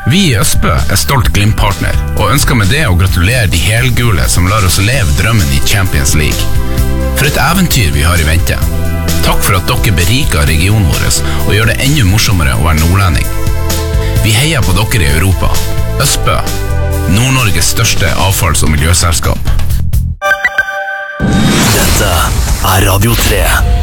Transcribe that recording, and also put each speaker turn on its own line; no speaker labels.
Vi i Østbø stolt Glimt-partner, og ønsker med det å gratulere de helgule som lar oss leve drømmen i Champions League. For et eventyr vi har i vente. Takk for at dere beriker regionen vår og gjør det enda morsommere å være nordlending. Vi heier på dere i Europa. Østbø, Nord-Norges største avfalls- og miljøselskap.
Dette Radio 3.